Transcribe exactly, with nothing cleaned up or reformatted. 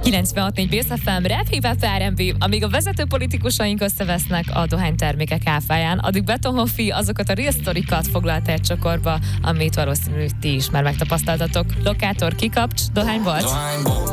kilencvenhat négy Bész ef em, Rap, Hip Hop, er end bé, amíg a vezető politikusaink összevesznek a dohánytermékek áfáján, addig Beton Hoffi azokat a real sztorikat foglalta egy csokorba, amit valószínűleg ti is már megtapasztaltatok. Lokátor, kikapcs, dohánybolt.